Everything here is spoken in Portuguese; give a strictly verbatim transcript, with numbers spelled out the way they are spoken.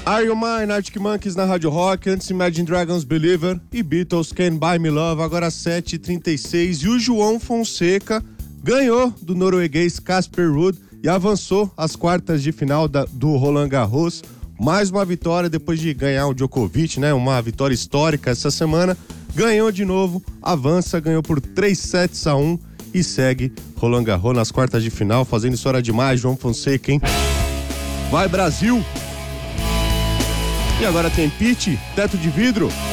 Are You Mine, Arctic Monkeys na Rádio Rock, antes Imagine Dragons Believer e Beatles Can't Buy Me Love, agora sete e trinta e seis, e o João Fonseca ganhou do norueguês Casper Ruud e avançou às quartas de final da, do Roland Garros. Mais uma vitória depois de ganhar o Djokovic, né? Uma vitória histórica essa semana. Ganhou de novo, avança, ganhou por três sets a um e segue Roland Garros nas quartas de final, fazendo história demais, João Fonseca, hein? Vai Brasil! E agora tem pitch, teto de vidro.